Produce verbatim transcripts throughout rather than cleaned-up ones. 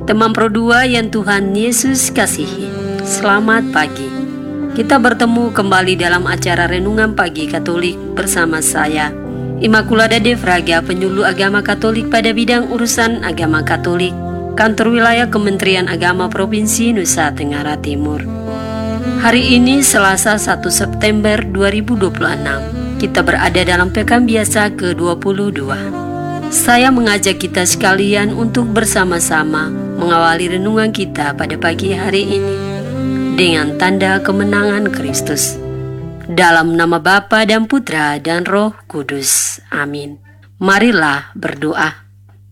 Teman Pro dua yang Tuhan Yesus kasihi, selamat pagi. Kita bertemu kembali dalam acara Renungan Pagi Katolik bersama saya, Immaculada Devraga, penyuluh agama Katolik pada bidang urusan agama Katolik, Kantor Wilayah Kementerian Agama Provinsi Nusa Tenggara Timur. Hari ini Selasa satu September dua ribu dua puluh enam, kita berada dalam pekan biasa ke dua puluh dua. Saya mengajak kita sekalian untuk bersama-sama mengawali renungan kita pada pagi hari ini dengan tanda kemenangan Kristus. Dalam nama Bapa dan Putra dan Roh Kudus. Amin. Marilah berdoa.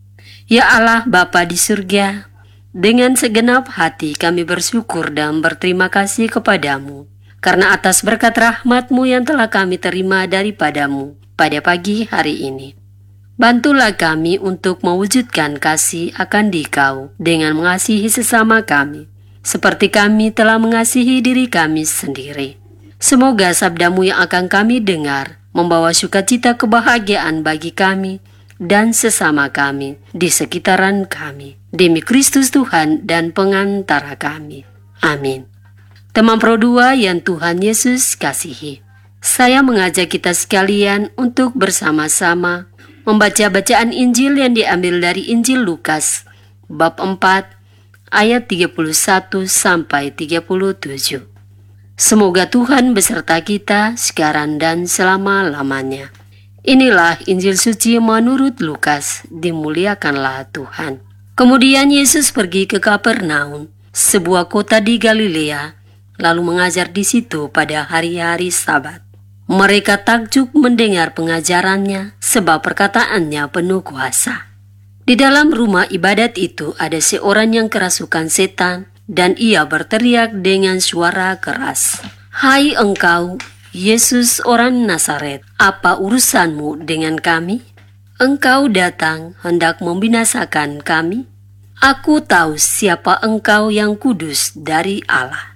Ya Allah Bapa di surga, dengan segenap hati kami bersyukur dan berterima kasih kepadamu karena atas berkat rahmat-Mu yang telah kami terima daripadamu pada pagi hari ini. Bantulah kami untuk mewujudkan kasih akan Dikau dengan mengasihi sesama kami, seperti kami telah mengasihi diri kami sendiri. Semoga sabda-Mu yang akan kami dengar membawa sukacita kebahagiaan bagi kami dan sesama kami di sekitaran kami. Demi Kristus Tuhan dan pengantara kami. Amin. Teman Pro dua yang Tuhan Yesus kasihi, saya mengajak kita sekalian untuk bersama-sama membaca bacaan Injil yang diambil dari Injil Lukas, bab empat, ayat tiga puluh satu sampai tiga puluh tujuh. Semoga Tuhan beserta kita sekarang dan selama-lamanya. Inilah Injil suci menurut Lukas, dimuliakanlah Tuhan. Kemudian Yesus pergi ke Kapernaum, sebuah kota di Galilea, lalu mengajar di situ pada hari-hari Sabat. Mereka takjub mendengar pengajarannya, sebab perkataannya penuh kuasa. Di dalam rumah ibadat itu ada seorang yang kerasukan setan, dan ia berteriak dengan suara keras, "Hai engkau, Yesus orang Nazaret, apa urusanmu dengan kami? Engkau datang hendak membinasakan kami? Aku tahu siapa engkau yang kudus dari Allah."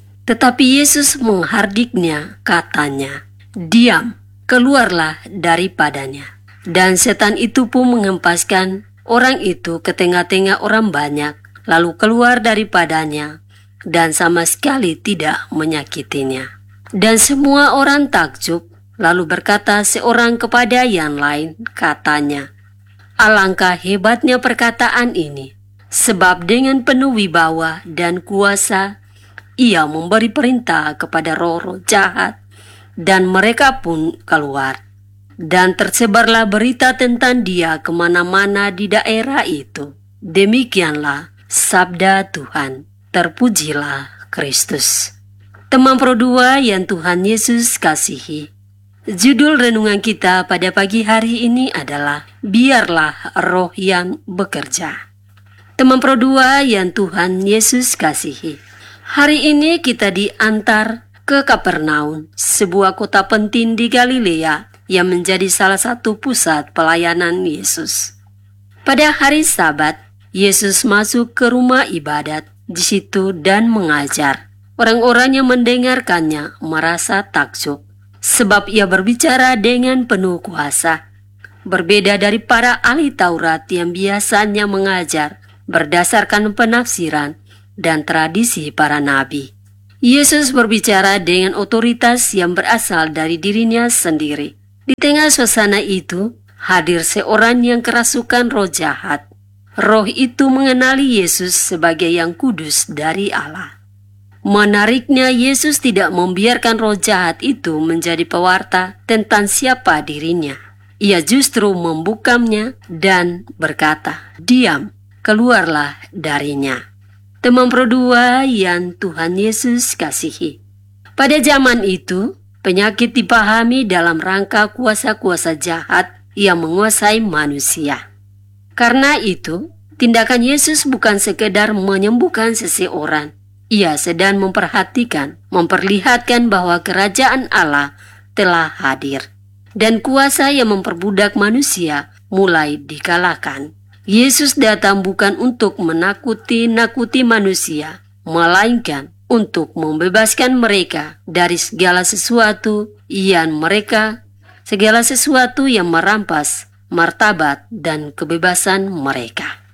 Tetapi Yesus menghardiknya, katanya, "Diam, keluarlah daripadanya." Dan setan itu pun mengempaskan orang itu ke tengah-tengah orang banyak, lalu keluar daripadanya, dan sama sekali tidak menyakitinya. Dan semua orang takjub, lalu berkata seorang kepada yang lain, katanya, "Alangkah hebatnya perkataan ini, sebab dengan penuh wibawa dan kuasa, ia memberi perintah kepada roh-roh jahat, dan mereka pun keluar. Dan tersebarlah berita tentang dia kemana-mana di daerah itu." Demikianlah sabda Tuhan. Terpujilah Kristus. Teman Pro dua yang Tuhan Yesus kasihi, judul renungan kita pada pagi hari ini adalah Biarlah Roh yang Bekerja. Teman Pro dua yang Tuhan Yesus kasihi, hari ini kita diantar ke Kapernaum, sebuah kota penting di Galilea yang menjadi salah satu pusat pelayanan Yesus. Pada hari Sabat, Yesus masuk ke rumah ibadat di situ dan mengajar. Orang-orang yang mendengarkannya merasa takjub, sebab ia berbicara dengan penuh kuasa. Berbeda dari para ahli Taurat yang biasanya mengajar berdasarkan penafsiran dan tradisi para nabi. Yesus berbicara dengan otoritas yang berasal dari dirinya sendiri. Di tengah suasana itu, hadir seorang yang kerasukan roh jahat. Roh itu mengenali Yesus sebagai yang kudus dari Allah. Menariknya, Yesus tidak membiarkan roh jahat itu menjadi pewarta tentang siapa dirinya. Ia justru membukanya dan berkata, "Diam, keluarlah darinya." Teman Pro dua yang Tuhan Yesus kasihi, pada zaman itu, penyakit dipahami dalam rangka kuasa-kuasa jahat yang menguasai manusia. Karena itu, tindakan Yesus bukan sekedar menyembuhkan seseorang. Ia sedang memperhatikan, memperlihatkan bahwa kerajaan Allah telah hadir, dan kuasa yang memperbudak manusia mulai dikalahkan. Yesus datang bukan untuk menakuti-nakuti manusia, melainkan untuk membebaskan mereka dari segala sesuatu yang mereka, segala sesuatu yang merampas martabat dan kebebasan mereka.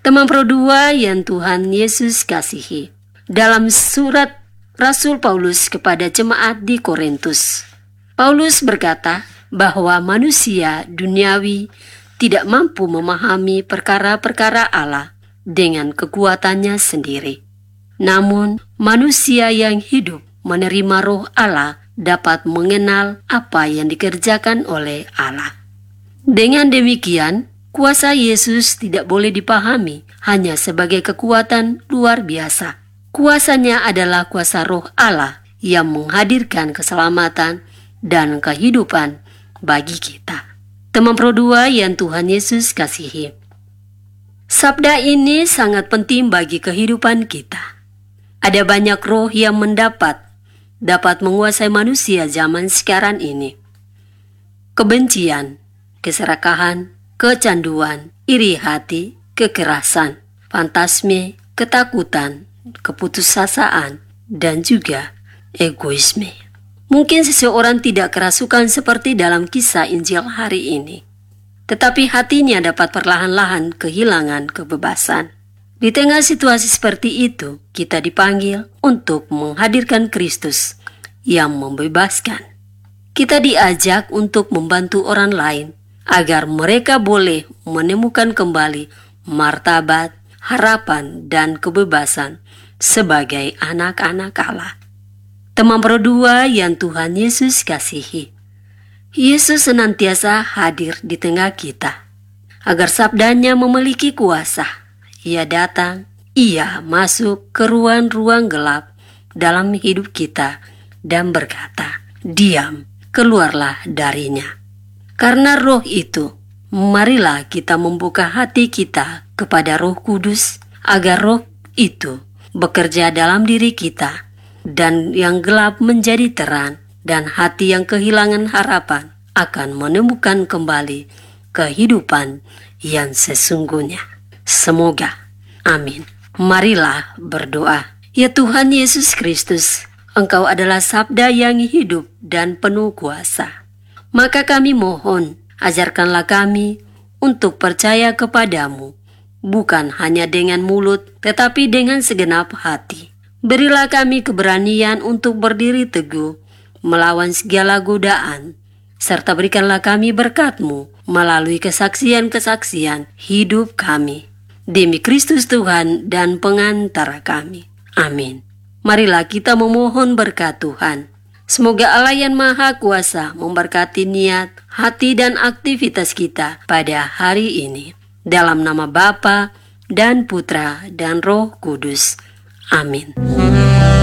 Teman Pro dua yang Tuhan Yesus kasihi, dalam surat Rasul Paulus kepada jemaat di Korintus, Paulus berkata bahwa manusia duniawi tidak mampu memahami perkara-perkara Allah dengan kekuatannya sendiri. Namun, manusia yang hidup menerima Roh Allah dapat mengenal apa yang dikerjakan oleh Allah. Dengan demikian, kuasa Yesus tidak boleh dipahami hanya sebagai kekuatan luar biasa. Kuasanya adalah kuasa Roh Allah yang menghadirkan keselamatan dan kehidupan bagi kita. Teman Pro dua yang Tuhan Yesus kasihi, sabda ini sangat penting bagi kehidupan kita. Ada banyak roh yang mendapat dapat menguasai manusia zaman sekarang ini. Kebencian, keserakahan, kecanduan, iri hati, kekerasan, fantasme, ketakutan, keputusasaan, dan juga egoisme. Mungkin seseorang tidak kerasukan seperti dalam kisah Injil hari ini, tetapi hatinya dapat perlahan-lahan kehilangan kebebasan. Di tengah situasi seperti itu, kita dipanggil untuk menghadirkan Kristus yang membebaskan. Kita diajak untuk membantu orang lain agar mereka boleh menemukan kembali martabat, harapan, dan kebebasan sebagai anak-anak Allah. Teman Pro dua yang Tuhan Yesus kasihi, Yesus senantiasa hadir di tengah kita agar sabdanya memiliki kuasa. Ia datang, ia masuk ke ruang-ruang gelap dalam hidup kita dan berkata, "Diam, keluarlah darinya." Karena Roh itu, marilah kita membuka hati kita kepada Roh Kudus agar Roh itu bekerja dalam diri kita dan yang gelap menjadi terang, dan hati yang kehilangan harapan akan menemukan kembali kehidupan yang sesungguhnya. Semoga. Amin. Marilah berdoa. Ya Tuhan Yesus Kristus, Engkau adalah sabda yang hidup dan penuh kuasa. Maka kami mohon, ajarkanlah kami untuk percaya kepadamu, bukan hanya dengan mulut, tetapi dengan segenap hati. Berilah kami keberanian untuk berdiri teguh, melawan segala godaan, serta berikanlah kami berkat-Mu melalui kesaksian-kesaksian hidup kami. Demi Kristus Tuhan dan pengantara kami. Amin. Marilah kita memohon berkat Tuhan. Semoga Allah yang Maha Kuasa memberkati niat, hati, dan aktivitas kita pada hari ini. Dalam nama Bapa dan Putra dan Roh Kudus. Amin.